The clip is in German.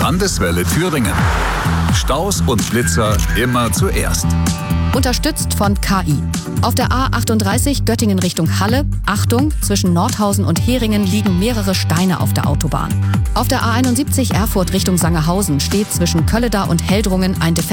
Landeswelle Thüringen. Staus und Blitzer immer zuerst. Unterstützt von KI. Auf der A38 Göttingen Richtung Halle, Achtung, zwischen Nordhausen und Heringen liegen mehrere Steine auf der Autobahn. Auf der A71 Erfurt Richtung Sangerhausen steht zwischen Kölledar und Heldrungen ein